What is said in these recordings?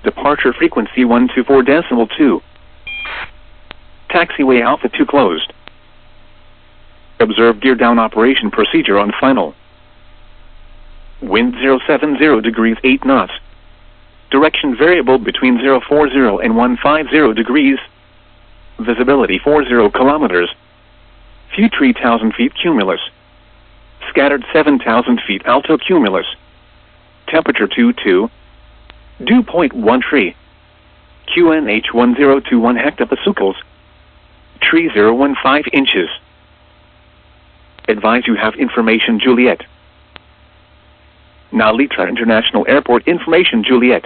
Departure frequency 124.2. Taxiway Alpha 2 closed. Observe gear down operation procedure on final. Wind 070 degrees 8 knots. Direction variable between 040 and 150 degrees. Visibility 40 kilometers. View 3,000 feet cumulus. Scattered 7,000 feet alto cumulus. Temperature 22. Dew point 13. QNH 1021 hectopascals. Tree 015 inches. Advise you have information Juliet. Nalitra International Airport information Juliet.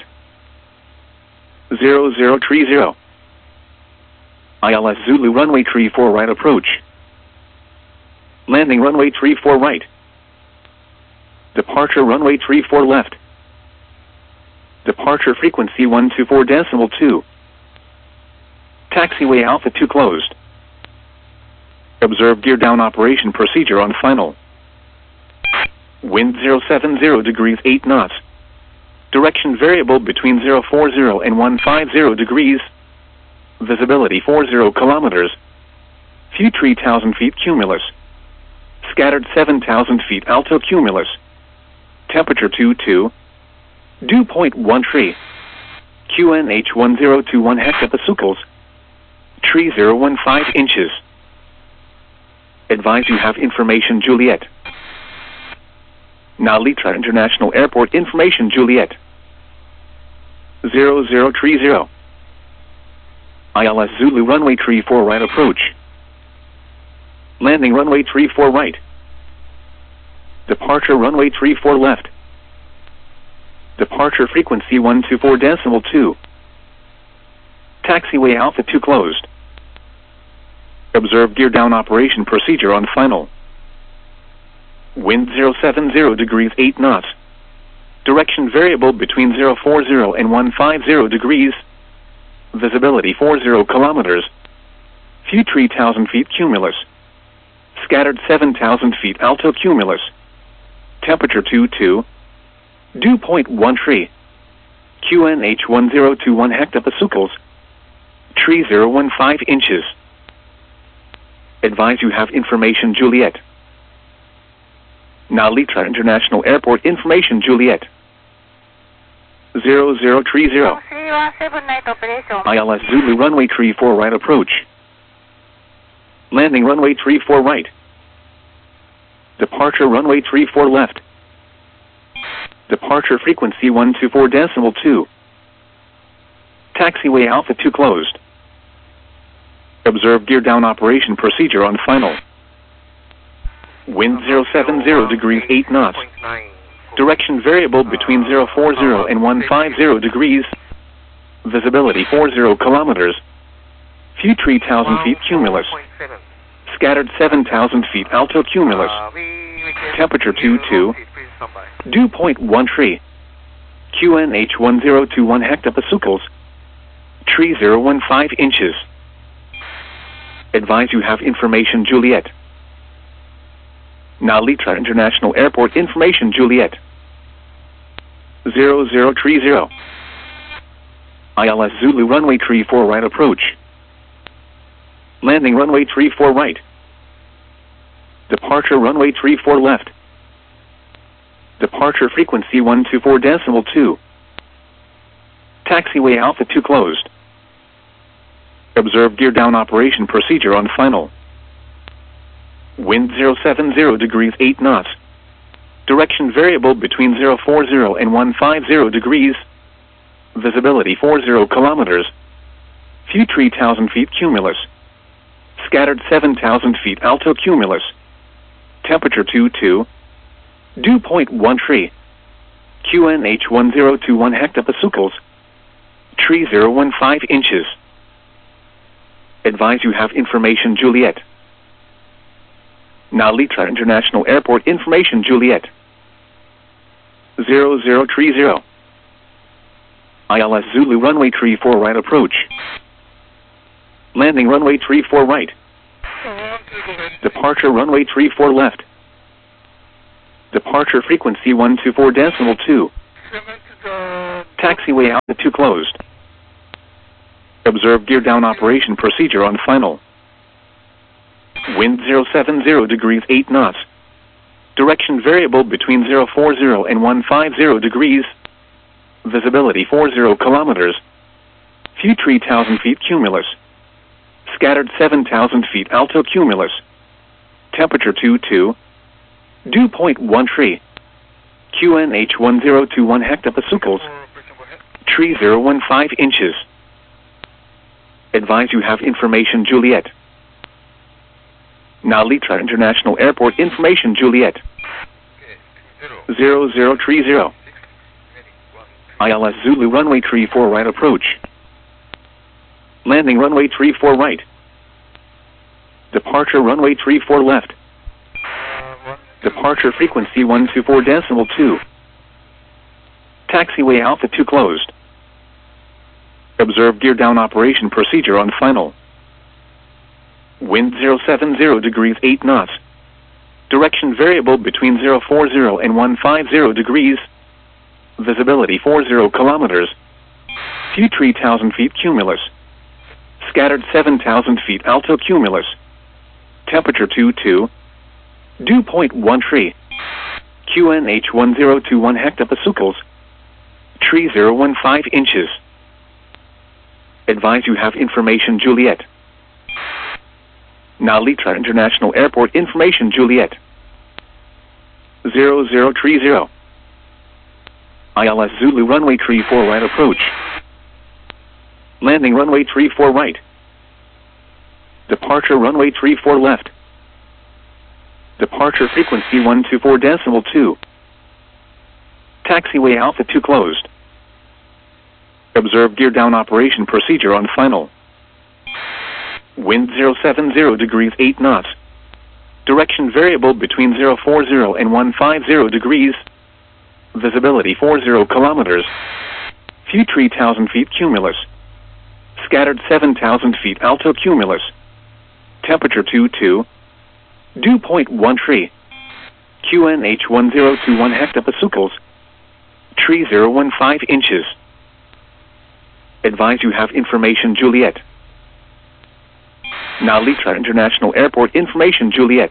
0030. ILS Zulu runway 34 right approach. Landing runway 34 right. Departure runway 34 left. Departure frequency 124.2. Taxiway Alpha 2 closed. Observe gear down operation procedure on final. Wind 070 degrees 8 knots. Direction variable between 040 and 150 degrees. Visibility 40 kilometers. View 3,000 feet cumulus. Scattered 7,000 feet alto cumulus. Temperature 22. Dew point 13. QNH 1021 hectopascals. Tree 015 inches. Advise you have information Juliet. Nalitra International Airport information Juliet. 0030. ILS Zulu runway 34 right approach. Landing runway 34 right. Departure runway 34 left. Departure frequency 124.2. Taxiway Alpha 2 closed. Observe gear down operation procedure on final. Wind 070 degrees 8 knots. Direction variable between 040 and 150 degrees. Visibility 40 kilometers. View 3,000 feet cumulus. Scattered 7,000 feet alto cumulus. Temperature 22. Dew point 13. QNH 1021 hectopascals. Tree 015 inches. Advise you have information Juliet. Nalitra International Airport information Juliet. 0030. ILS Zulu runway 34 right approach. Landing runway 34 right. Departure runway 34 left. Departure frequency 124.2. Taxiway Alpha 2 closed. Observe gear down operation procedure on final. Wind 070 degrees 8 knots. Direction variable between 040 and 150 degrees. Visibility 40 kilometers. View 3,000 feet cumulus. Scattered 7,000 feet alto cumulus. Temperature 22. Dew point 13. QNH 1021 hectopascals. Tree 015 inches. Advise you have information Juliet. Nalitra International Airport information Juliet. 0030. ILS Zulu runway 34 right approach. Landing runway 34 right. Departure runway 34 left. Departure frequency 124.2. Taxiway Alpha 2 closed. Observe gear down operation procedure on final. Wind 070 degrees 8 knots. Direction variable between 040 and 150 degrees. Visibility 40 kilometers. View 3,000 feet cumulus. Scattered 7,000 feet alto cumulus. Temperature 22. Dew point 13. QNH 1021 hectopascals. Tree 015 inches. Advise you have information Juliet. Nalitra International Airport information Juliet. 0030. ILS Zulu runway 34 right approach. Landing runway 34 right. Departure runway 34 left. Departure frequency 124.2. Taxiway Alpha 2 closed. Observe gear down operation procedure on final. Wind 070 degrees 8 knots. Direction variable between 040 and 150 degrees. Visibility 40 kilometers. View 3,000 feet cumulus. Scattered 7,000 feet alto cumulus. Temperature 22. Dew point 13. QNH 1021 hectopascals. 3015 inches. Advise you have information Juliet. Nalitra International Airport information Juliet. 0030. ILS Zulu runway 34 right approach. Landing runway 34 right. Departure runway 34 left. Departure frequency 124.2. Taxiway Alpha 2 closed. Observe gear down operation procedure on final. Wind 070 degrees 8 knots. Direction variable between 040 and 150 degrees. Visibility 40 kilometers. View 3,000 feet cumulus. Scattered 7,000 feet alto cumulus. Temperature 22. Dew point 13. QNH 1021 hectopascals. 3015 inches. Advise you have information Juliet. Nalitra International Airport information Juliet. 0030. ILS Zulu runway 34 right approach. Landing runway 34 right. Departure runway 34 left. Departure frequency 124.2. Taxiway Alpha 2 closed. Observe gear down operation procedure on final. Wind 070 degrees 8 knots. Direction variable between 040 and 150 degrees. Visibility 40 kilometers. View 3,000 feet cumulus. Scattered 7,000 feet alto cumulus. Temperature 22. Dew point 13. QNH 1021 hectopascals. 3015 inches. Advise you have information Juliet. Nalitra International Airport information Juliet.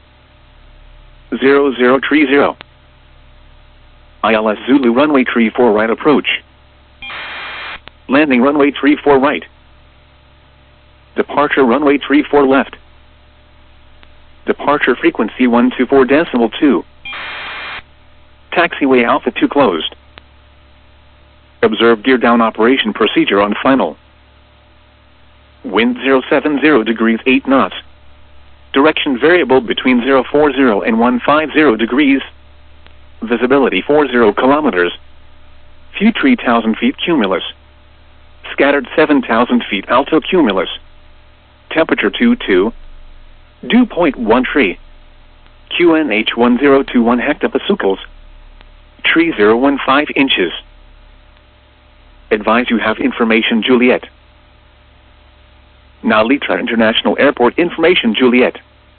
0030. ILS Zulu runway 34 right approach. Landing runway 34 right. Departure runway 34 left. Departure frequency 124.2. Taxiway Alpha 2 closed. Observe gear down operation procedure on final. Wind 070 degrees 8 knots. Direction variable between 040 and 150 degrees. Visibility 40 kilometers. View 3,000 feet cumulus. Scattered 7,000 feet alto cumulus. Temperature 22. Dew point 13. QNH 1021 hectopascals. 3015 inches. Advise you have information Juliet. Nalitra International Airport information Juliet.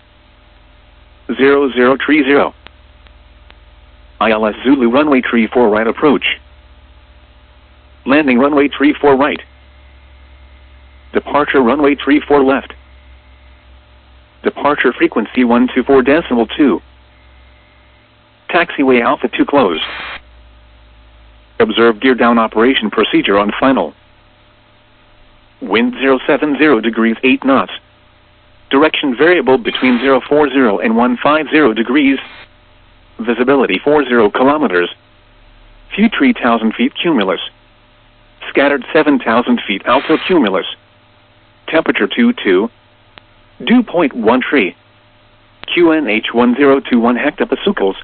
0030. ILS Zulu runway 34 right approach. Landing runway 34 right. Departure runway 34 left. Departure frequency 124.2. Taxiway Alpha 2 closed. Observe gear down operation procedure on final. Wind 070 degrees 8 knots. Direction variable between 040 and 150 degrees. Visibility 40 kilometers. View 3,000 feet cumulus. Scattered 7,000 feet alto cumulus. Temperature 22. Dew point 13. QNH 1021 hectopascals.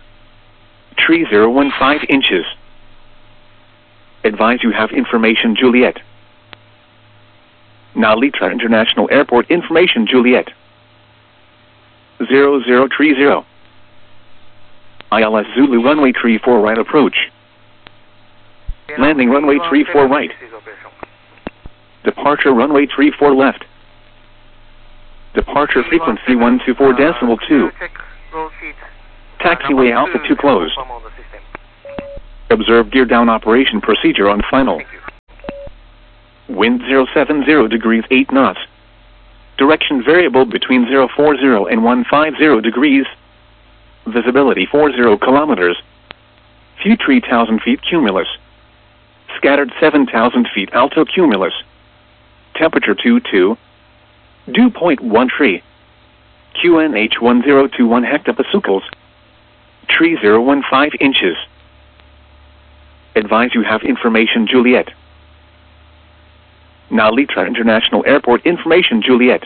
3015 inches. Advise you have information Juliet. Nalitra International Airport information Juliet. 0030. ILS Zulu runway 34 right approach. Landing runway 34 right. Departure runway 34 left. Departure frequency 124.2. Taxiway Alpha 2 closed. Observe gear down operation procedure on final. Wind 070 degrees 8 knots. Direction variable between 040 and 150 degrees. Visibility 40 kilometers. Few 3,000 feet cumulus. Scattered 7,000 feet alto cumulus. Temperature 22. Dew point 13. QNH 1021 hectopascals. Tree 015 inches. Advise you have information Juliet. Now Litra International Airport information Juliet.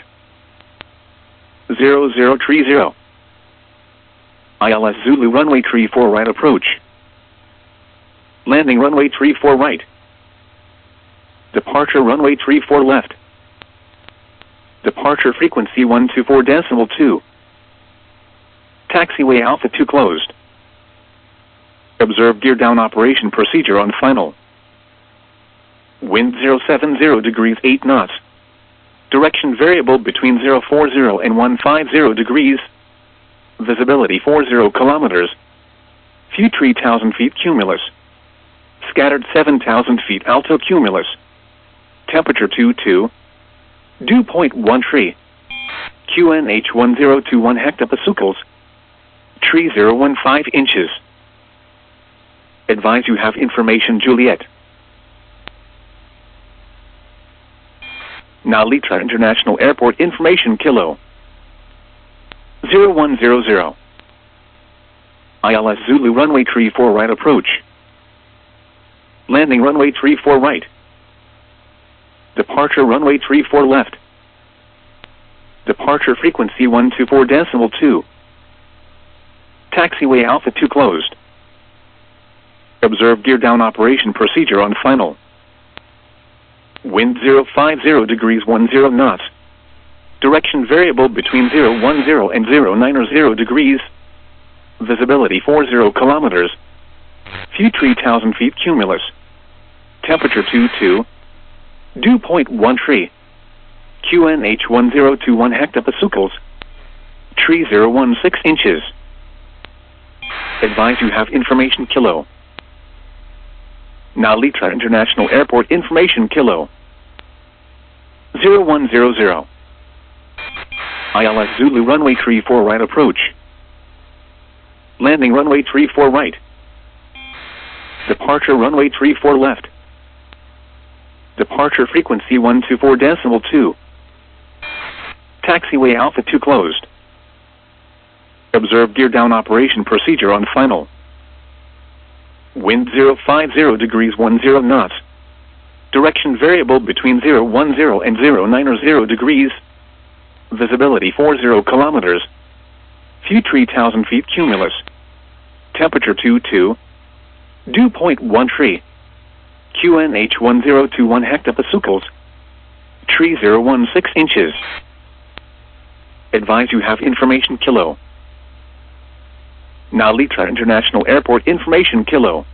0030. ILS Zulu runway 34 right approach. Landing runway 34 right. Departure runway 34 left. Departure frequency 124.2. Taxiway Alpha 2 closed. Observe gear down operation procedure on final. Wind 070 degrees 8 knots. Direction variable between 040 and 150 degrees. Visibility 40 kilometers. Few 3,000 feet cumulus. Scattered 7,000 feet alto cumulus. Temperature 22. Dew point 13. QNH 1021 hectopascals. Tree 015 inches. Advise you have information Juliet. Now Litra International Airport information Kilo. 0100. ILS Zulu runway 34 right approach. Landing runway 34 right. Departure runway 34 left. Departure frequency 124.2. Taxiway Alpha 2 closed. Observe gear down operation procedure on final. Wind 050 degrees 10 knots. Direction variable between 010 and 090 degrees. Visibility 40 kilometers. Few 3,000 feet cumulus. Temperature 22. Dew point 13. QNH 1021 hectopascals. Tree 016 inches. Advise you have information Kilo. Now Litra International Airport information Kilo. 0100. ILS Zulu runway 34 right approach. Landing runway 34 right. Departure runway 34 left. Departure frequency 124.2. Taxiway Alpha 2 closed. Observe gear down operation procedure on final. Wind 050 degrees 10 knots. Direction variable between 010 and 090 degrees. Visibility 40 kilometers. Few 3,000 feet cumulus. Temperature 22. Dew point 13. QNH 1021 hectopascals. Tree 016 inches. Advise you have information Kilo. Now Litra International Airport information Kilo.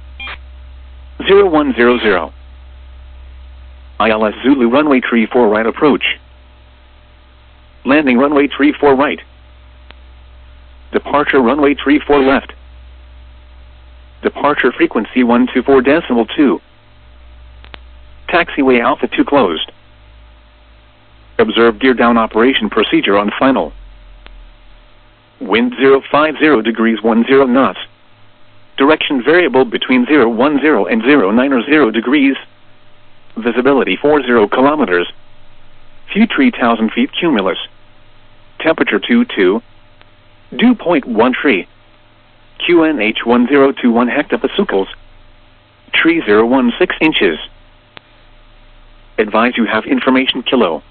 0100. ILS Zulu runway 34 right approach. Landing runway 34 right. Departure runway 34 left. Departure frequency 124.2. Taxiway Alpha 2 closed. Observe gear down operation procedure on final. Wind 050 degrees 10 knots. Direction variable between 010 and 090 degrees. Visibility 40 kilometers. Few 3,000 feet cumulus. Temperature 22. Dew point 13. QNH 1021 hectopascals. Tree 016 inches. Advise you have information Kilo.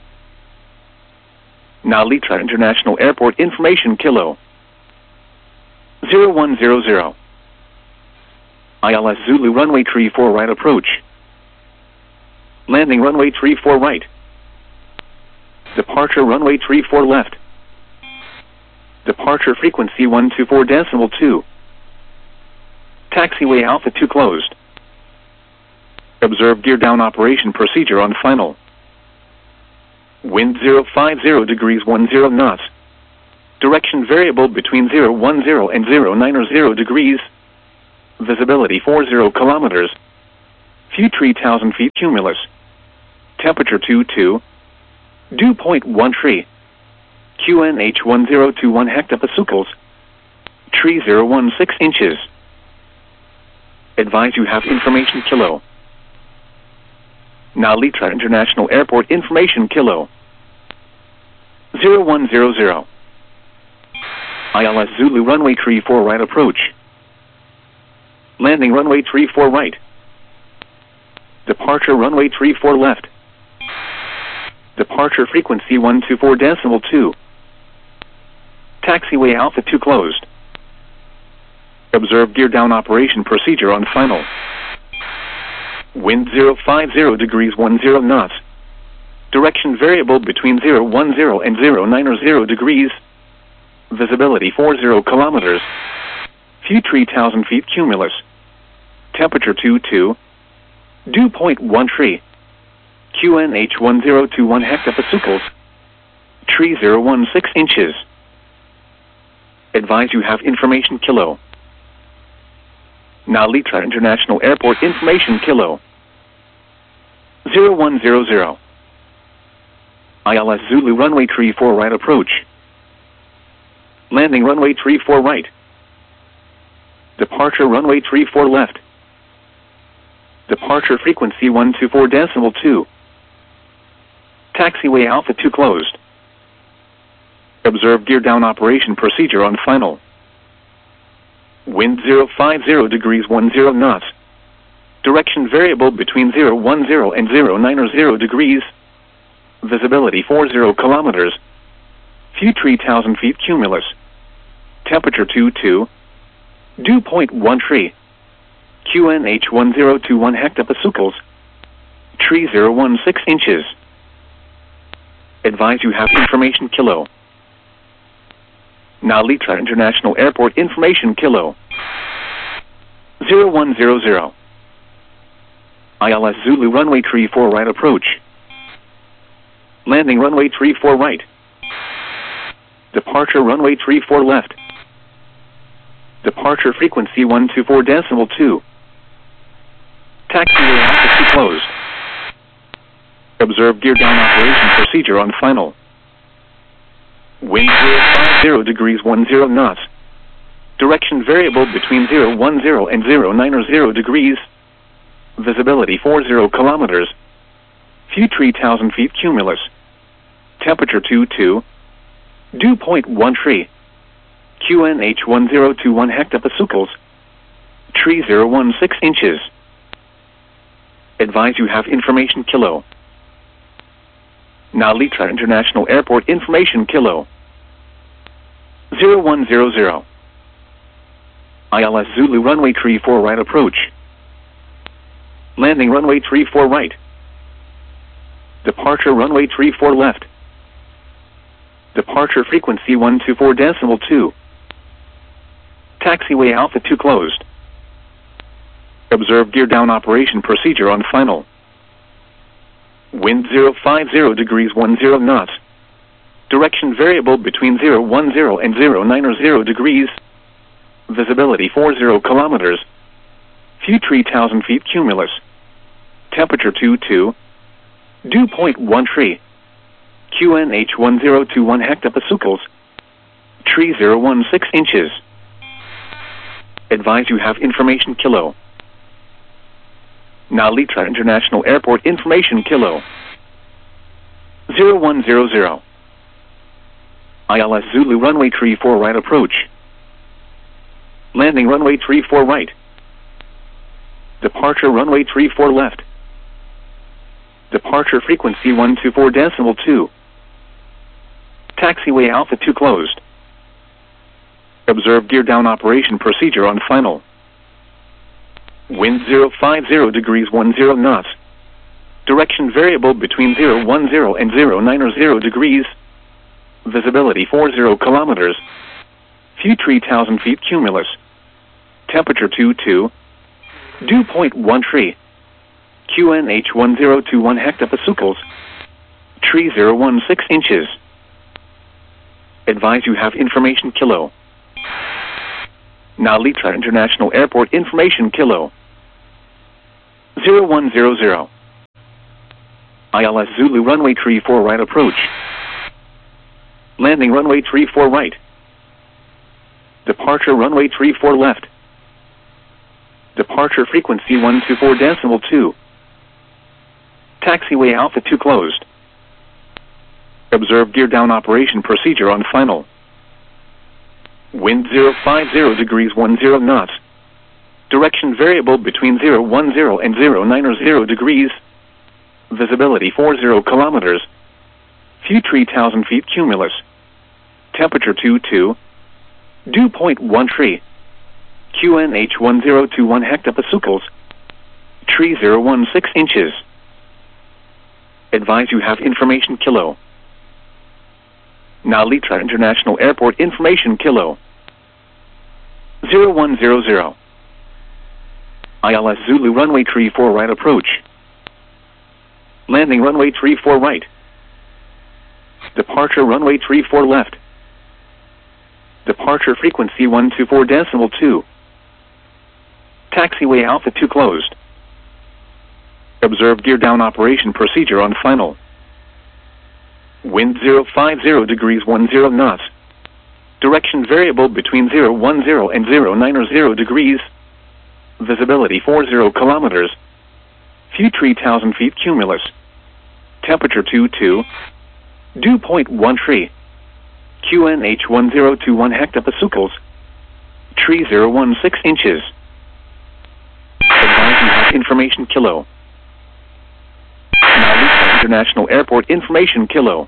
Now Litra International Airport information Kilo. 0100. ILS Zulu runway 34 right approach. Landing runway 34 right. Departure runway 34 left. Departure frequency 124.2. Taxiway Alpha 2 closed. Observe gear down operation procedure on final. Wind 050 degrees 10 knots. Direction variable between 010 and 090 degrees. Visibility 40 kilometers. View 3,000 feet cumulus. Temperature 22. Dew point 13. QNH 1021 hectopascals. Tree 016 inches. Advise you have information kilo. Nalitra International Airport information kilo. 0100. ILS Zulu runway 34 right approach. Landing runway 34 right. Departure runway 34 left. Departure frequency 124.2. Taxiway Alpha 2 closed. Observe gear down operation procedure on final. Wind 050 degrees 10 knots. Direction variable between 010 and 090 degrees. Visibility 40 kilometers. View 3,000 feet cumulus. Temperature 22. Dew point 13. QNH 1021 hectopascals. Tree 016 inches. Advise you have information kilo. Nalitra International Airport information kilo. 0100. ILS Zulu runway 34 right approach. Landing runway 34 right. Departure runway 34 left. Departure frequency 124.2. Taxiway Alpha 2 closed. Observe gear down operation procedure on final. Wind 050 degrees 10 knots. Direction variable between 010 and 090 degrees. Visibility 40 kilometers. View 3,000 feet cumulus. Temperature 22. Dew point 13. QNH 1021 hectopascals. Tree 016 inches. Advise you have information kilo. Nalitra International Airport information kilo. 0100. ILS Zulu runway 34 right approach. Landing runway 34 right. Departure runway 34 left. Departure frequency 124.2. Taxiway Alpha 2 closed. Observe gear down operation procedure on final. Wind 050 degrees 10 knots. Direction variable between 010 and 090 degrees. Visibility 40 kilometers. View 3,000 feet cumulus. Temperature 22. Dew point 13. QNH 1021 hectopascals. Tree 016 inches. Advise you have information kilo. Nalitra International Airport information kilo. 0100. ILS Zulu runway 34 right approach. Landing runway 34 right. Departure runway 34 left. Departure frequency 124.2. Taxiway Alpha 2 closed. Observe gear down operation procedure on final. Wind 050 degrees 10 knots. Direction variable between 010 and 090 degrees. Visibility 40 kilometers. View 3,000 feet cumulus. Temperature 22. Dew point 13. QNH 1021 hectopascals. Tree 016 inches. Advise you have information kilo. Nalitra International Airport information kilo. 0100. ILS Zulu runway 34 right approach. Landing runway 34 right. Departure runway 34 left. Departure frequency 124.2. Taxiway Alpha 2 closed. Observe gear down operation procedure on final. Wind 050 degrees 10 knots. Direction variable between 010 and 090 degrees. Visibility 40 kilometers. View 3,000 feet cumulus. Temperature 22. Dew point 13. QNH 1021 hectopascals. Tree 016 inches. Advise you have information kilo. Nalita International Airport information Kilo 0100. ILS Zulu runway 34 right approach. Landing runway 34 right. Departure runway 34 left. Departure frequency 124.2. Taxiway Alpha 2 closed. Observe gear down operation procedure on final. Wind 050 degrees 10 knots. Direction variable between 010 and 090 degrees. Visibility 40 kilometers. View 3,000 feet cumulus. Temperature 22. Dew point 13. QNH 1021 hectopascals. Tree 016 inches. Advise you have information Kilo. Nalita International Airport information Kilo 0100. ILS Zulu runway 34 right approach. Landing runway 34 right. Departure runway 34 left. Departure frequency 124.2. Taxiway Alpha 2 closed. Observe gear down operation procedure on final. Wind 050 degrees 10 knots. Direction variable between 010 and 090 degrees. Visibility 40 kilometers. View 3,000 feet cumulus. Temperature 22. Dew point 13. QNH 1021 hectopascals. Tree 016 inches. Advise you have information Kilo. Nalita International Airport information Kilo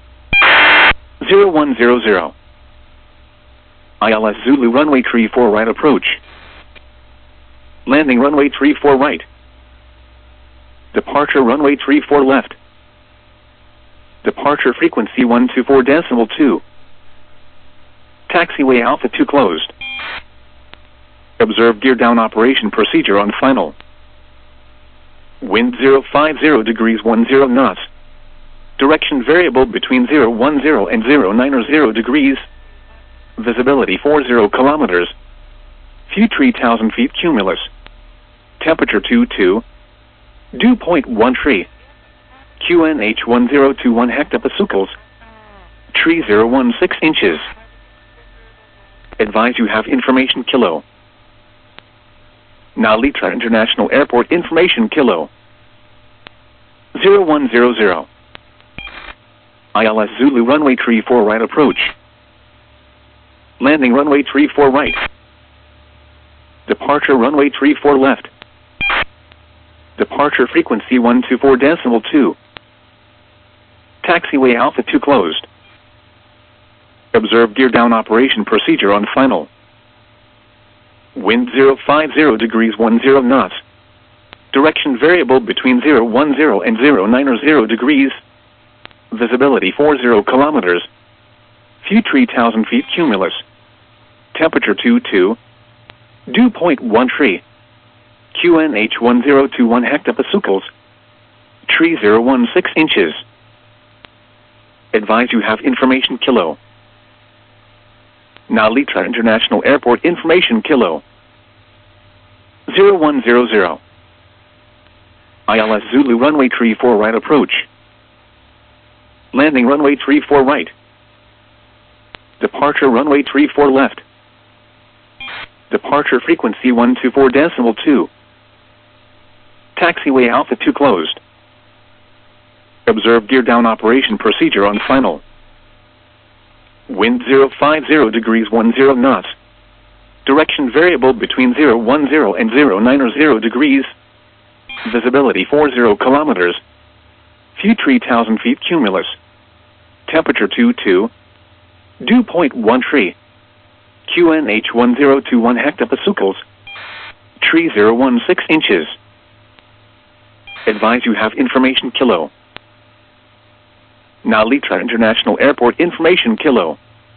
0100. ILS Zulu runway 34 right approach. Landing runway 34 right. Departure runway 34 left. Departure frequency 124.2. Taxiway Alpha 2 closed. Observe gear down operation procedure on final. Wind 050 degrees 10 knots. Direction variable between 010 and 090 degrees. Visibility 40 kilometers. View 3,000 feet cumulus. Temperature 22. Dew point 13. QNH 1021 hectopascals. Tree 016 inches. Advise you have information Kilo. Nalita International Airport information Kilo 0100. ILS Zulu runway 34 right approach. Landing runway 34 right. Departure runway 34 left. Departure frequency 124.2. Taxiway Alpha 2 closed. Observe gear down operation procedure on final. Wind 050 degrees 10 knots. Direction variable between 010 and 090 degrees. Visibility 40 kilometers. View 3,000 feet cumulus. Temperature 22. Dew point 13. QNH 1021 hectopascals. Tree 016 inches. Advise you have information Kilo. Nalita International Airport information Kilo 0100. ILS Zulu runway 34 right approach. Landing runway 34 right. Departure runway 34 left. Departure frequency 124.2. Taxiway Alpha 2 closed. Observe gear down operation procedure on final. Wind 050 degrees 10 knots. Direction variable between 010 and 090 degrees. Visibility 40 kilometers. View 3,000 feet cumulus. Temperature 22. Dew point 13. QNH 1021 hectopascals. Tree 016 inches. Advise you have information Kilo. Nalita International Airport information Kilo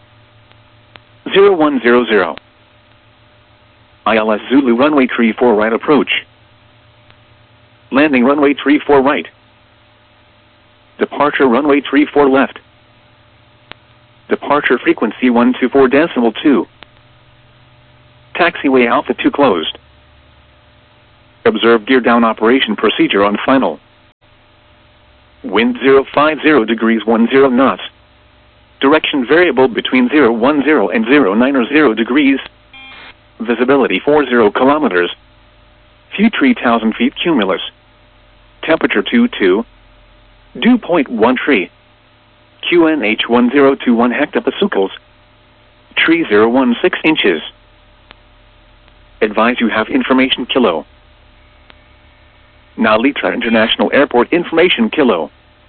0100. ILS Zulu runway 34 right approach. Landing runway 34 right. Departure runway 34 left. Departure frequency 124.2. Taxiway Alpha 2 closed. Observe gear down operation procedure on final. Wind 050 degrees 10 knots. Direction variable between 010 and 090 degrees. Visibility 40 kilometers. View 3,000 feet cumulus. Temperature 22. Dew point 13. QNH 1021 hectopascals. 3016 inches. Advise you have information kilo. Nalitra International Airport information kilo.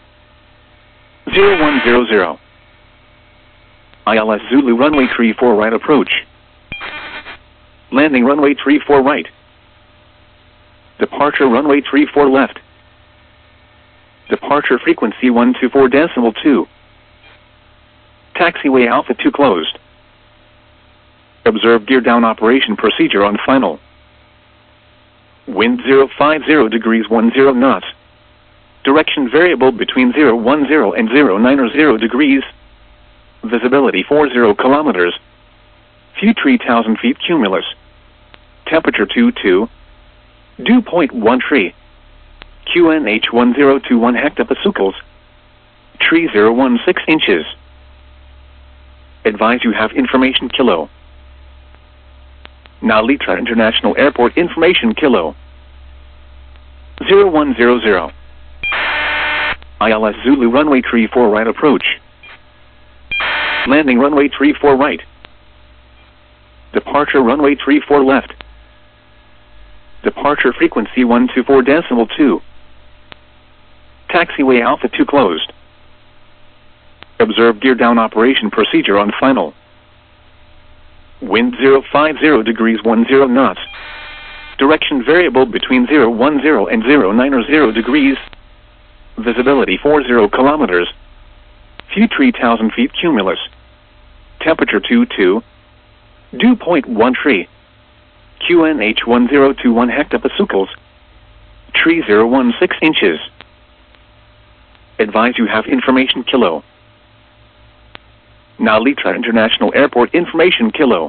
0100. ILS Zulu runway 34 right approach. Landing runway 34 right. Departure runway 34 left. Departure frequency 124.2. Taxiway Alpha 2 closed. Observe gear down operation procedure on final. Wind 050 degrees 10 knots. Direction variable between 010 and 090 degrees. Visibility 40 kilometers. View 3,000 feet cumulus. Temperature 22. Dew point 13. QNH 1021 hectopascals. 3016 inches. Advise you have information kilo. Nalitra International Airport information kilo. 0100. ILS Zulu runway 34 right approach. Landing runway 34 right. Departure runway 34 left. Departure frequency 124.2. Taxiway Alpha 2 closed. Observe gear down operation procedure on final. Wind 050 degrees 10 knots. Direction variable between 010 and 090 degrees. Visibility 40 kilometers. View 3,000 feet cumulus. Temperature 22. Dew point 13. QNH 1021 hectopascals. 3016 inches. Advise you have information kilo. Nalitra International Airport information kilo.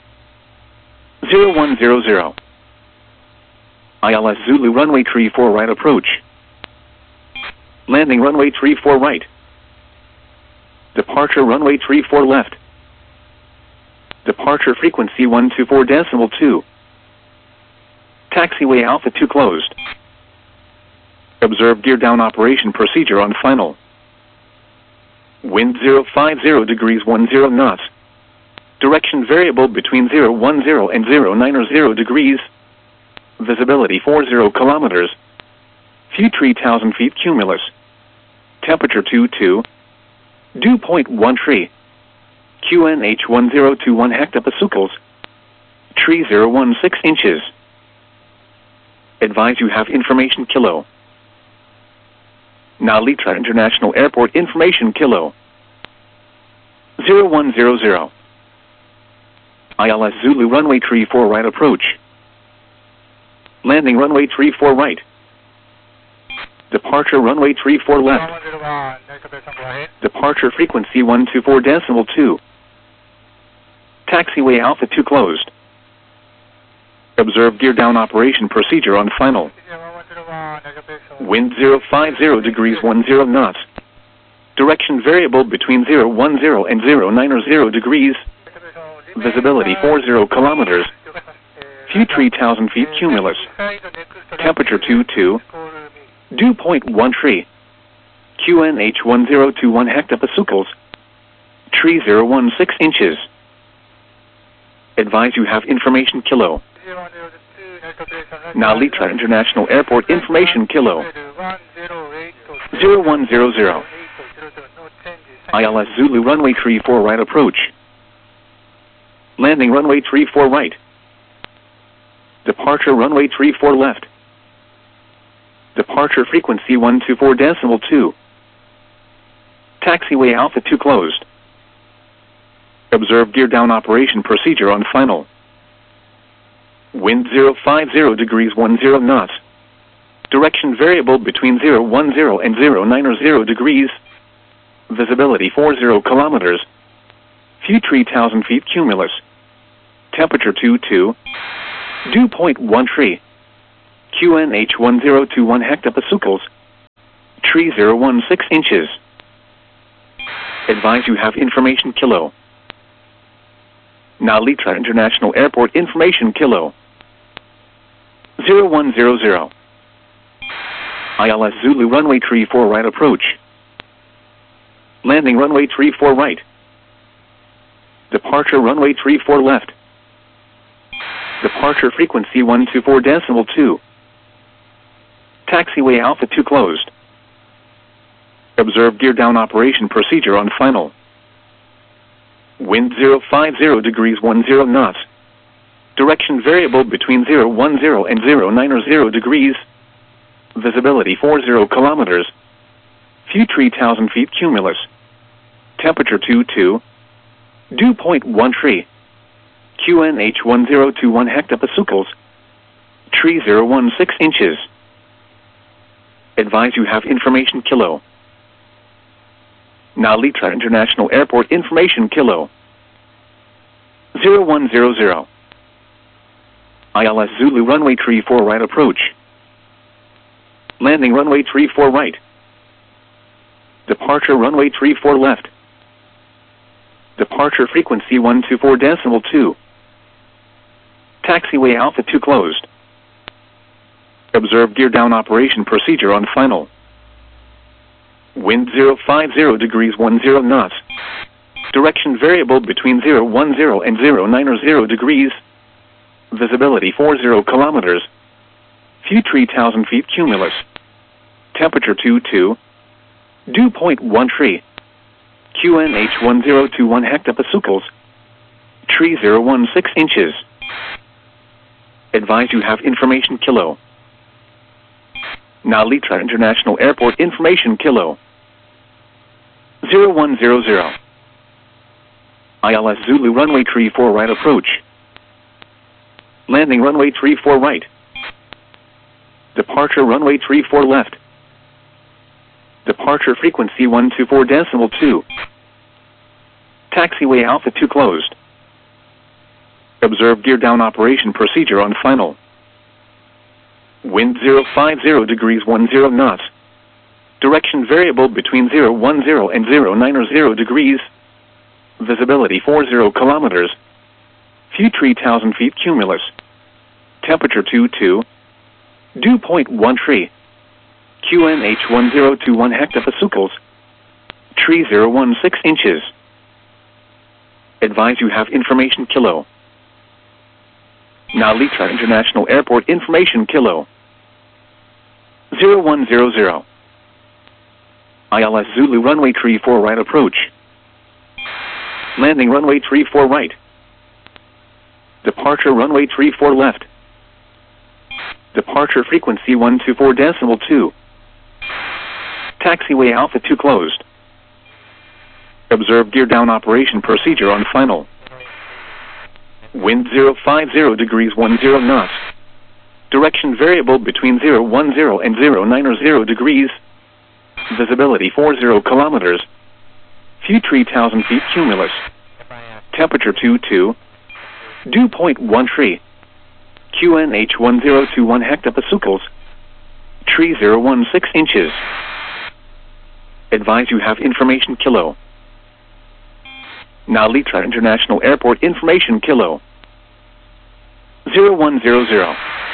0100. ILS Zulu runway 34 right approach. Landing runway 34 right. Departure runway 34 left. Departure frequency 124.2. Taxiway Alpha 2 closed. Observe gear down operation procedure on final. Wind 050 degrees 10 knots. Direction variable between 010 and 090 degrees. Visibility 40 kilometers. View 3,000 feet cumulus. Temperature 22. Dew point 13. QNH 1021 hectopascals. 3016 inches. Advise you have information kilo. Nalitra International Airport information kilo. 0100. ILS Zulu runway 34 right approach. Landing runway 34 right. Departure runway 34 left. Departure frequency 124.2. Taxiway Alpha 2 closed. Observe gear down operation procedure on final. Wind 050 degrees 10 knots. Direction variable between 010 and 090 degrees. Visibility 40 kilometers. View 3,000 feet cumulus. Temperature 22. Dew point 13. QNH 1021 hectopascals. 3016 inches. Advise you have information kilo. Nalitra International Airport information kilo. 0100. ILS Zulu runway 34 right approach. Landing runway 34 right. Departure runway 34 left. Departure frequency 124.2. Taxiway Alpha 2 closed. Observe gear down operation procedure on final. Wind 050 degrees 10 knots. Direction variable between 010 and 090 degrees. Visibility 40 kilometers. View 3,000 feet cumulus. Temperature 22. Dew point 1 tree. QNH 1021 hectopascals. Tree 016 inches. Advise you have information kilo. Nalita International Airport information kilo. 0100. ILS Zulu runway 34 right approach. Landing runway 34 right. Departure runway 34 left. Departure frequency 124.2. Taxiway Alpha 2 closed. Observe gear down operation procedure on final. Wind 050 degrees 10 knots. Direction variable between 010 and 090 degrees. Visibility 40 kilometers. Few 3,000 feet cumulus. Temperature 22. Dew point 1 tree. QNH 1021 hectopascals. Tree 016 inches. Advise you have information kilo. Nalita International Airport information kilo. 0100. ILS Zulu runway 34 right approach. Landing runway 34 right. Departure runway 34 left. Departure frequency 124.2. Taxiway Alpha 2 closed. Observe gear down operation procedure on final. Wind 050 degrees 10 knots. Direction variable between 010 and 090 degrees. Visibility 40 kilometers. Few 3,000 feet cumulus. Temperature 22. Dew point 1 tree. QNH 1021 hectopascals. Tree 016 inches. Advise you have information kilo. Nalita International Airport information kilo. 0100. ILS Zulu runway 34 right approach. Landing runway 34 right. Departure runway 34 left. Departure frequency 124.2. Taxiway Alpha 2 closed. Observe gear down operation procedure on final. Wind 050 degrees 10 knots. Direction variable between 010 and 090 degrees. Visibility 40 kilometers. Few 3,000 feet cumulus. Temperature 22. Dew point 1 tree. QNH 1021 hectopascals. Tree 016 inches. Advise you have information kilo. Nalita International Airport information kilo. 0100. ILS Zulu runway 34 right approach. Landing runway 34 right. Departure runway 34 left. Departure frequency 124.2. Taxiway Alpha 2 closed. Observe gear down operation procedure on final. Wind 050 degrees 10 knots. Direction variable between 010 and 090 degrees. Visibility 40 kilometers. Few 3,000 feet cumulus. Temperature 22. Dew point 1 tree. QNH 1021 hectopascals. Tree 016 inches. Advise you have information kilo. Nalita International Airport information kilo. 0100.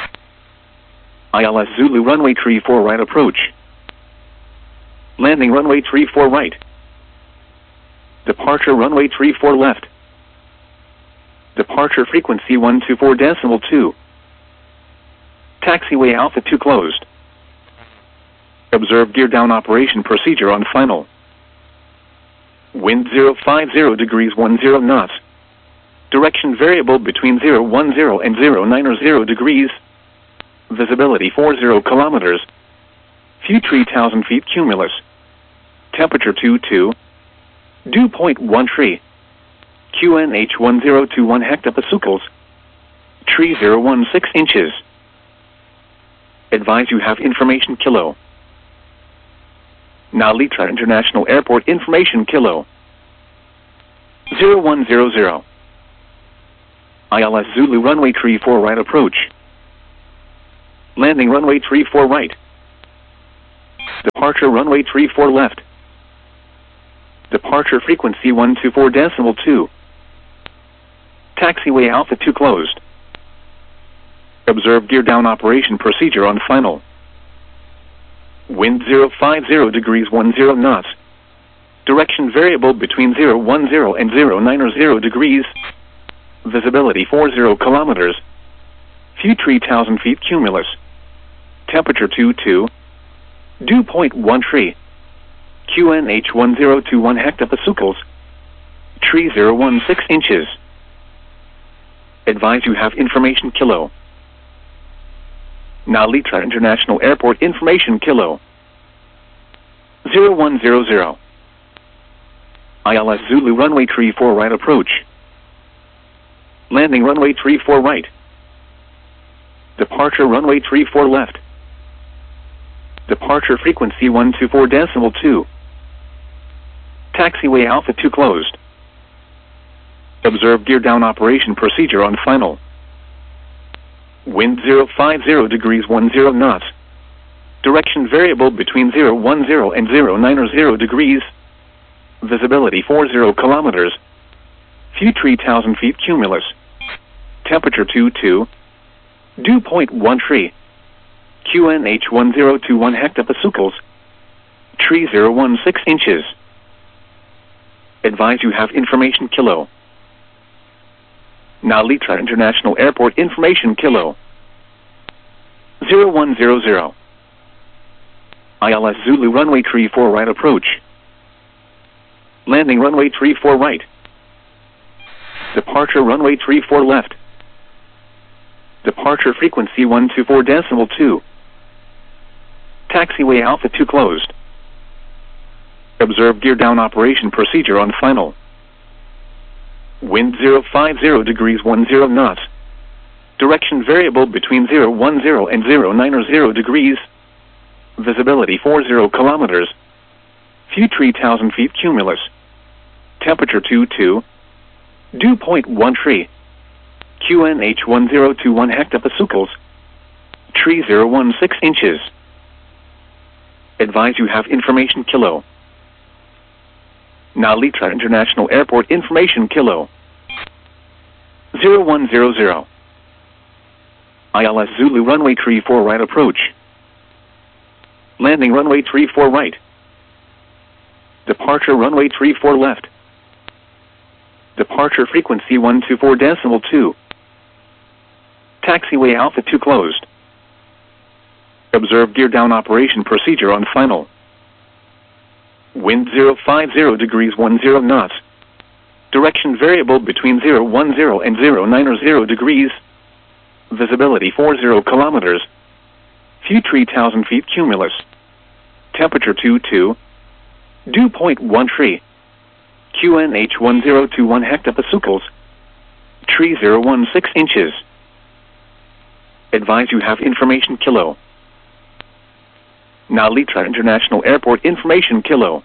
ILS Zulu runway 34 right approach. Landing runway 34 right. Departure runway 34 left. Departure frequency 124.2. Taxiway Alpha 2 closed. Observe gear down operation procedure on final. Wind 050 degrees 10 knots. Direction variable between 010 and 090 degrees. Visibility 40 kilometers. Few 3,000 feet cumulus. Temperature 22. Dew point 1 tree. QNH 1021 hectopascals. Tree 016 inches. Advise you have information kilo. Nalita International Airport information kilo. 0100. ILS Zulu runway 34 right approach. Landing runway 34 right. Departure runway 34 left. Departure frequency 124.2. Taxiway Alpha 2 closed. Observe gear down operation procedure on final. Wind 050 degrees 10 knots. Direction variable between 010 and 090 degrees. Visibility 40 kilometers. View 3,000 feet cumulus. Temperature 22. Dew point 13. QNH 1021 hectopascals. Tree 016 inches. Advise you have information kilo. Nalitra International Airport information kilo. 0100. ILS Zulu runway 34 right approach. Landing runway 34 right. Departure runway 34 left. Departure frequency 124.2. Taxiway Alpha 2 closed. Observe gear down operation procedure on final. Wind 050 degrees 10 knots. Direction variable between 010 and 090 degrees. Visibility 40 kilometers. View 3,000 feet cumulus. Temperature 22. Dew point 13. QNH 1021 hectopascals. Tree 016 inches. Advise you have information kilo. Nalitra International Airport information kilo. 0100. ILS Zulu runway 34 right approach. Landing runway 34 right. Departure runway 34 left. Departure frequency 124.2. Taxiway Alpha 2 closed. Observe gear down operation procedure on final. Wind 050 degrees 10 knots. Direction variable between 010 and 090 degrees. Visibility 40 kilometers. View 3,000 feet cumulus. Temperature 22. Dew point 13. QNH 1021 hectopascals. Tree 016 inches. Advise you have information kilo. Nalitra International Airport information kilo. 0100. ILS Zulu runway 34 right approach. Landing runway 34 right. Departure runway 34 left. Departure frequency 124.2. Taxiway Alpha 2 closed. Observe gear down operation procedure on final. Wind 050 degrees 10 knots. Direction variable between 010 and 090 degrees. Visibility 40 kilometers. View 3,000 feet cumulus. Temperature 22. Dew point 13. QNH 1021 hectopascals. Tree 016 inches. Advise you have information kilo. Nalitra International Airport information kilo.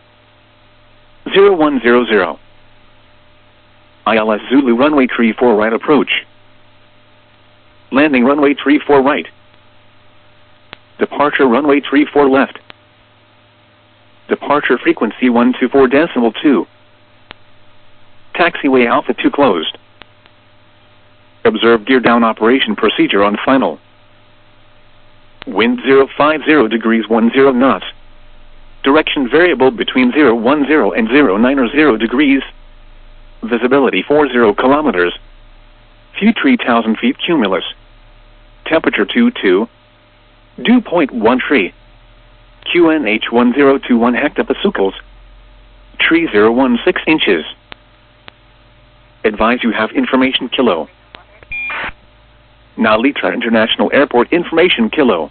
0100. ILS Zulu runway 34 right approach. Landing runway 34 right. Departure runway 34 left. Departure frequency 124.2. Taxiway Alpha 2 closed. Observe gear down operation procedure on final. Wind 050 degrees 10 knots. Direction variable between 010 and 090 degrees. Visibility 40 kilometers. View 3,000 feet cumulus. Temperature 22. Dew point 13. QNH 1021 hectopascals. Tree 016 inches. Advise you have information kilo. Nalitra International Airport information kilo.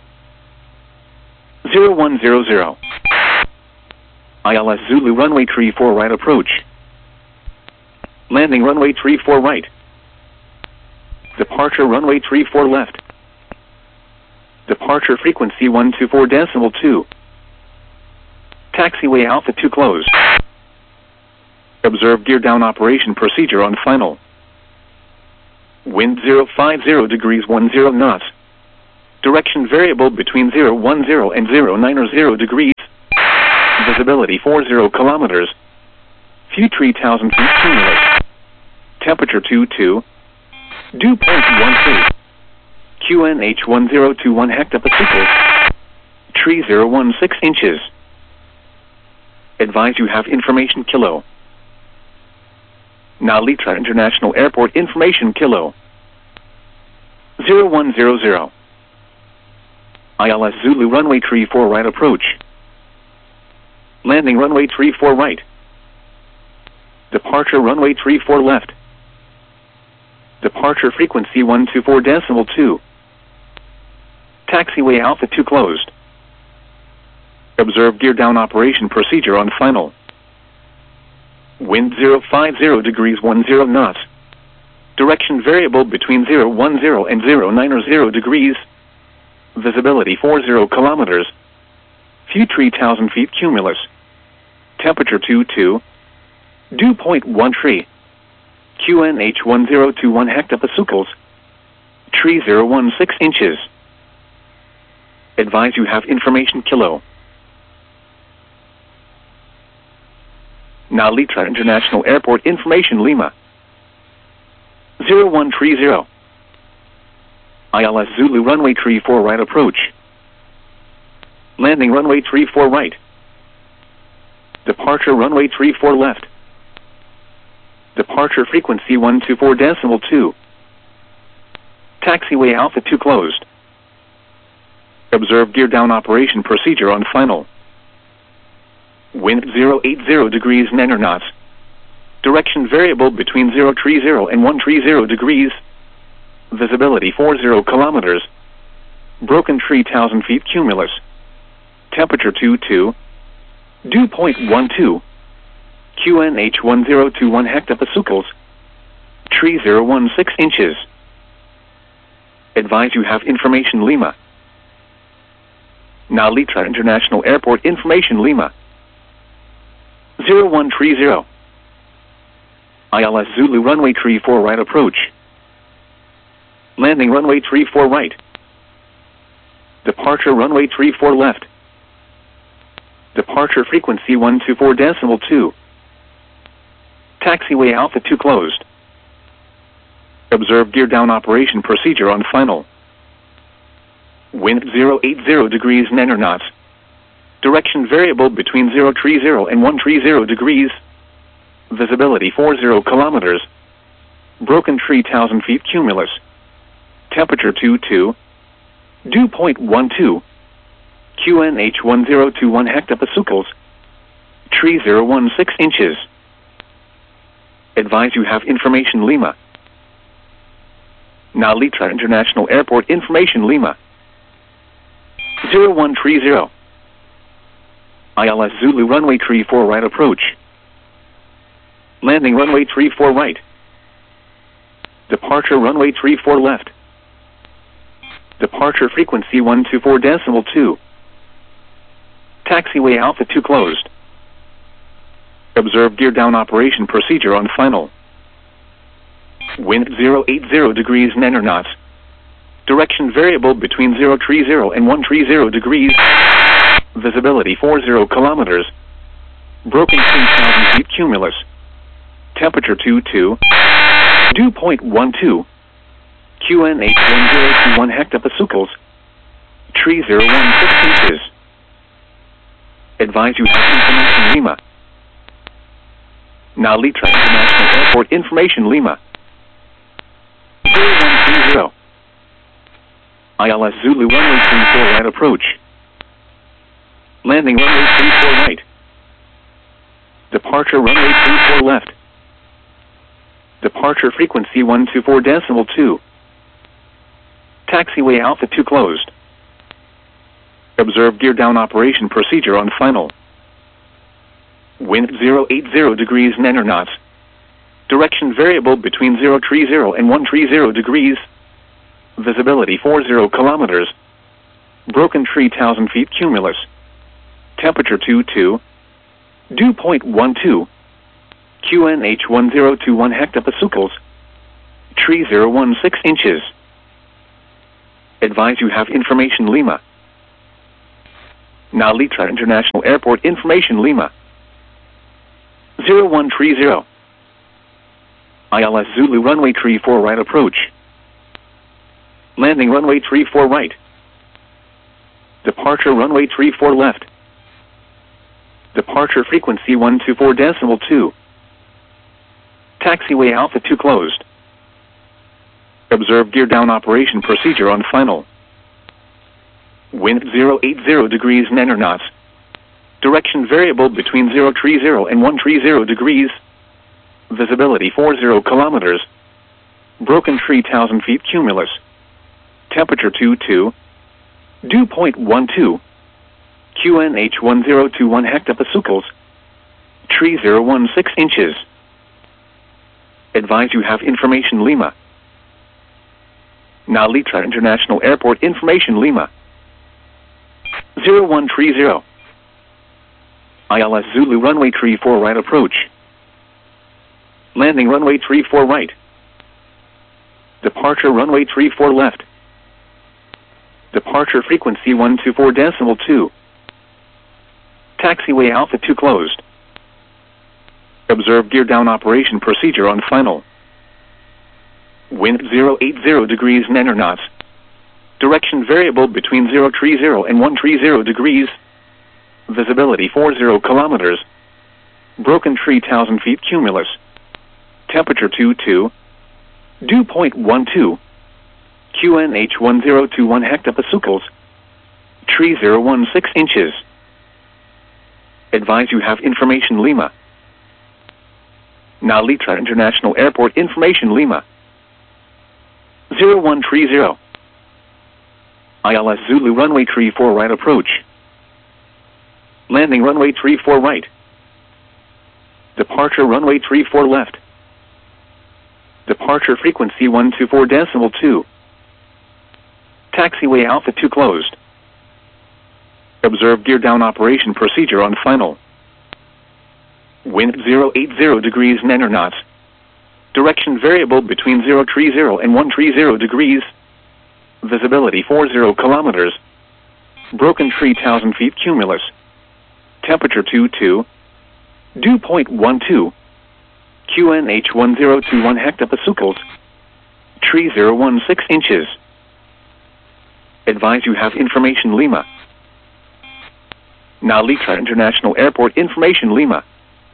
0100. ILS Zulu runway 34 right approach. Landing runway 34 right. Departure runway 34 left. Departure frequency 124.2. Taxiway Alpha 2 closed. Observe gear down operation procedure on final. Wind 050 degrees 10 knots. Direction variable between 010 and 090 degrees. Visibility 40 kilometers. View 3,000 feet cumulus. Temperature 22. Dew point 13. QNH 1021 hectopascals. Tree 016 inches. Advise you have information kilo. Nalitra International Airport information kilo. 0100. ILS Zulu runway 34 right approach. Landing runway 34 right. Departure runway 34 left. Departure frequency 124.2. Taxiway Alpha 2 closed. Observe gear down operation procedure on final. Wind 050 degrees 10 knots. Direction variable between 010 and 090 degrees. Visibility 40 kilometers. View 3,000 feet cumulus. Temperature 22. Dew point 13. QNH 1021 hectopascals. Tree 016 inches. Advise you have information kilo. Nalitra International Airport information Lima. 0130. ILS Zulu runway 34 right approach. Landing runway 34 right. Departure runway 34 left. Departure frequency 124.2. Taxiway Alpha 2 closed. Observe gear down operation procedure on final. Wind 080 degrees 9 knots. Direction variable between 030 and 130 degrees. Visibility 40 kilometers. Broken tree 1,000 feet cumulus. Temperature 22. Dew point 12. QNH 1021 hectopascals. Tree 016 inches. Advise you have information Lima. Nalitra International Airport information Lima. 0130. ILS Zulu runway 34 right approach. Landing runway 34 right. Departure runway 34 left. Departure frequency 124.2. Taxiway Alpha 2 closed. Observe gear down operation procedure on final. Wind 080 degrees 9 knots. Direction variable between 030 and 130 degrees. Visibility 40 kilometers. Broken tree 1,000 feet cumulus. Temperature 22. Dew point 12. QNH 1021 hectopascals. Tree 016 inches. Advise you have information Lima. Nalitra International Airport information Lima. 0130. ILS Zulu runway 34 right approach. Landing runway 34 right. Departure runway 34 left. Departure frequency 124.2. Taxiway Alpha 2 closed. Observe gear down operation procedure on final. Wind 080 degrees 9 knots. Direction variable between 030 and 130 degrees. Visibility 40 kilometers. Broken 3,000 feet cumulus. Temperature 22. Dew point 12. QNH 1021 hectopascals. Tree 016 inches. Advise you have information Lima. Nalitra International Airport information Lima. 0130. ILS Zulu runway 34 right approach. Landing runway 34 right. Departure runway 34 left. Departure frequency 124.2. Taxiway Alpha 2 closed. Observe gear down operation procedure on final. Wind 080 degrees 9 knots. Direction variable between 030 and 130 degrees. Visibility 40 kilometers. Broken tree 1,000 feet cumulus. Temperature 22. Dew point 12. QNH 1021 hectopascals. Tree 016 inches. Advise you have information Lima. Now Litra International Airport information Lima. 0130. ILS Zulu runway 34 right approach. Landing runway 34 right. Departure runway 34 left. Departure frequency 124.2. Taxiway Alpha 2 closed. Observe gear down operation procedure on final. Wind 080 degrees 9 knots. Direction variable between 030 and 130 degrees. Visibility 40 kilometers. Broken tree 1,000 feet cumulus. Temperature 22. Dew point 12. QNH 1021 hectopascals. Tree 016 inches. Advise you have information Lima. Now Litra International Airport information Lima. 0130. ILS Zulu runway 34 right approach. Landing runway 34 right. Departure runway 34 left. Departure frequency 124.2. Taxiway Alpha 2 closed. Observe gear down operation procedure on final. Wind 080 degrees 9 knots. Direction variable between 030 and 130 degrees. Visibility 40 kilometers. Broken tree 1,000 feet cumulus. Temperature 22. Dew point 12. QNH 1021 hectopascals. Tree 016 inches. Advise you have information Lima. Now Litra International Airport information Lima. 0130. ILS Zulu runway 34 right approach. Landing runway 34 right. Departure runway 34 left. Departure frequency 124.2. Taxiway Alpha 2 closed. Observe gear down operation procedure on final. Wind 080 degrees 9 knots. Direction variable between 030 and 130 degrees. Visibility 40 kilometers. Broken tree 1,000 feet cumulus. Temperature 22. Dew point 12. QNH 1021 hectopascals. Tree 016 inches. Advise you have information Lima. Now Litra International Airport information Lima.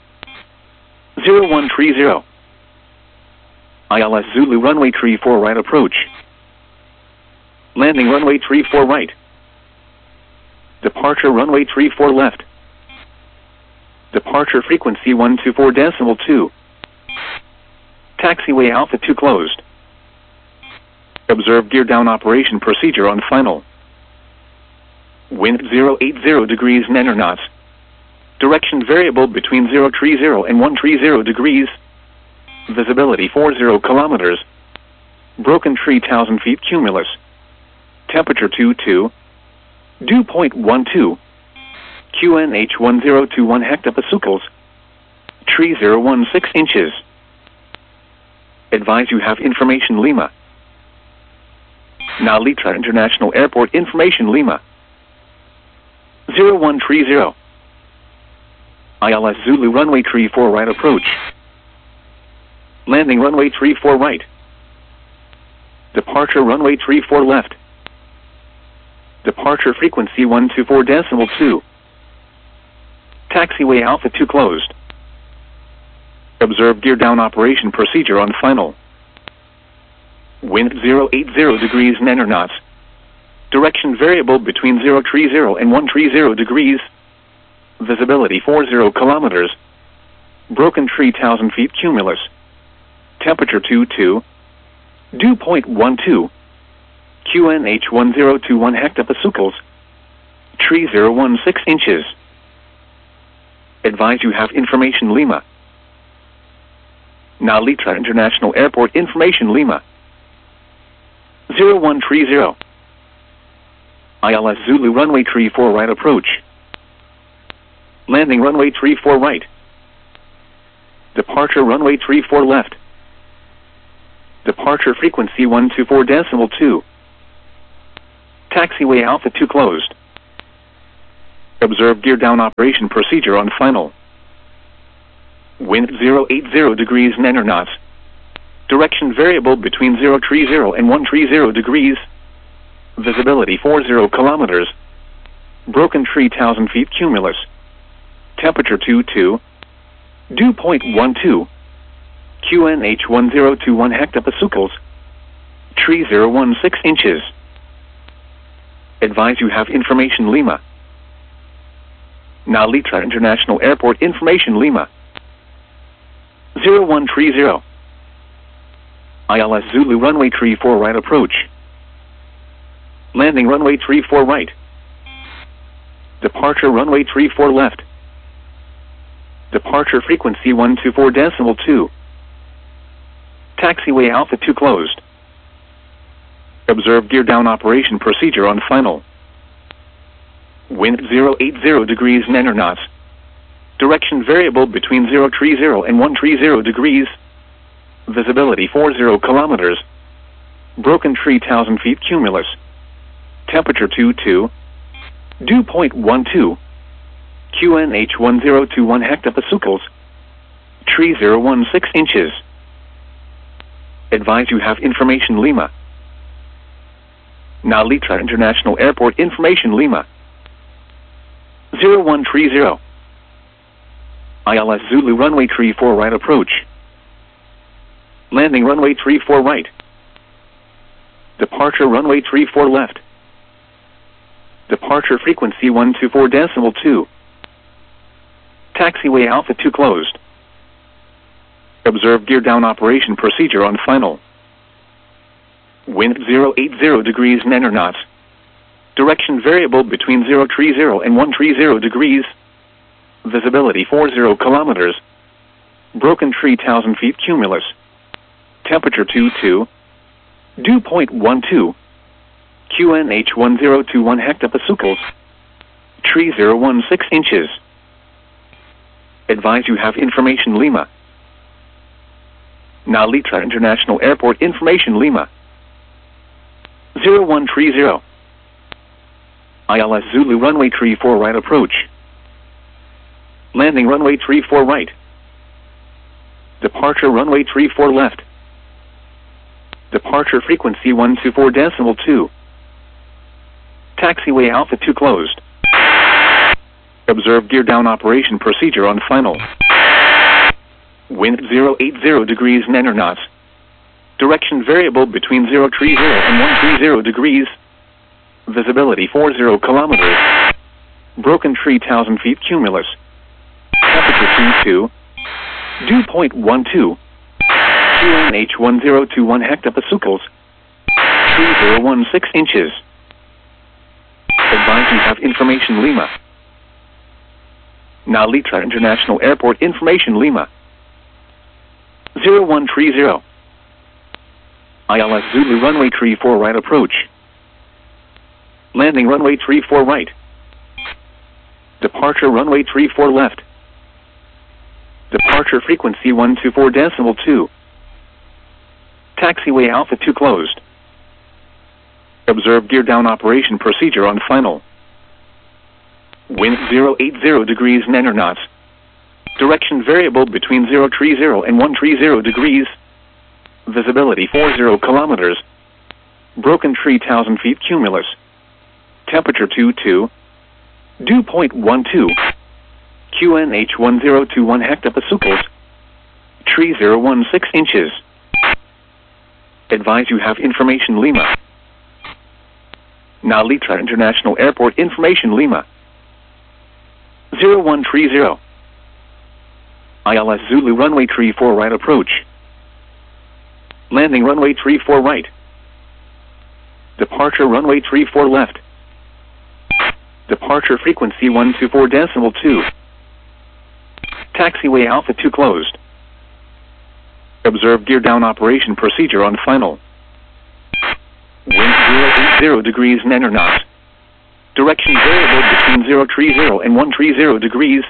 0130. ILS Zulu runway 34 right approach. Landing runway 34 right. Departure runway 34 left. Departure frequency 124.2. Taxiway Alpha 2 closed. Observe gear down operation procedure on final. Wind 080 degrees 9 knots. Direction variable between 030 and 130 degrees. Visibility 40 kilometers. Broken tree 1,000 feet cumulus. Temperature 22. Dew point 12. QNH 1021 hectopascals. Tree 016 inches. Advise you have information Lima. Now Litra International Airport information Lima. 0130. ILS Zulu runway 34 right approach. Landing runway 34 right. Departure runway 34 left. Departure frequency 124.2. Taxiway Alpha 2 closed. Observe gear down operation procedure on final. Wind 080 degrees 9 knots. Direction variable between 030 and 130 degrees. Visibility 40 kilometers. Broken tree 1,000 feet cumulus. Temperature 22. Dew point 12. QNH 1021 hectopascals. Tree 016 inches. Advise you have information Lima. Now Litra International Airport information Lima. 0130. ILS Zulu runway 34 right approach. Landing runway 34 right. Departure runway 34 left. Departure frequency 124.2. Taxiway Alpha 2 closed. Observe gear down operation procedure on final. Wind 080 degrees 9 knots. Direction variable between 030 and 130 degrees. Visibility 40 kilometers. Broken tree 1,000 feet cumulus. Temperature 22. Dew point 12. QNH 1021 hectopascals. Tree 016 inches. Advise you have information Lima. Nalitra International Airport information Lima. 0130. ILS Zulu runway 34 right approach. Landing runway 34 right. Departure runway 34 left. Departure frequency 124.2. Taxiway Alpha 2 closed. Observe gear down operation procedure on final. Wind 080 degrees 9 knots. Direction variable between 030 and 130 degrees. Visibility 40 kilometers. Broken tree 1,000 feet cumulus. Temperature 22. Dew point 12. QNH 1021 hectopascals. Tree 016 inches. Advise you have information Lima. Nalitra International Airport information Lima. 0130. ILS Zulu runway 34 right approach. Landing runway 34 right. Departure runway 34 left. Departure frequency 124.2. Taxiway Alpha 2 closed. Observe gear down operation procedure on final. Wind 080 degrees 9 knots. Direction variable between 030 and 130 degrees. Visibility 40 kilometers. Broken tree 1,000 feet cumulus. Temperature 22. Dew point 12. QNH 1021 hectopascals. Tree 016 inches. Advise you have information Lima. Nalitra International Airport information Lima. 0130. ILS Zulu runway 34 right approach. Landing runway 34 right. Departure runway 34 left. Departure frequency 124.2. Taxiway Alpha 2 closed. Observe gear down operation procedure on final. Wind 080 degrees 9 knots. Direction variable between 030 and 130 degrees. Visibility 40 kilometers. Broken tree 1,000 feet cumulus. Temperature 22. Dew point 12. QNH 1021 hectopascals. Tree 016 inches. Advise you have information Lima. Nalitra International Airport information Lima. 0130. ILS Zulu runway 34 right approach. Landing runway 34 right. Departure runway 34 left. Departure frequency 124.2. Taxiway Alpha 2 closed. Observe gear down operation procedure on final. Wind 080 degrees 9 knots. Direction variable between 030 and 130 degrees. Visibility 40 kilometers. Broken tree 1,000 feet cumulus. Temperature 22. Dew point 12. QNH 1021 hectopascals. Tree 016 inches. Advise you have information Lima. Nalitra International Airport information Lima. 0130. ILS Zulu runway 34 right approach. Landing runway 34 right. Departure runway 34 left. Departure frequency 124.2. Taxiway Alpha 2 closed. Observe gear down operation procedure on final. Wind 080 degrees 9 knots. Direction variable between 030 and 130 degrees.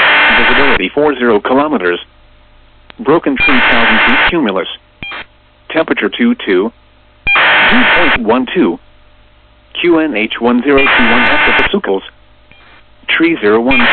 Visibility 40 kilometers. Broken tree 1,000 feet cumulus. Temperature 22. Dew point 12. QNH 1021 F of the Sucals. Tree 01.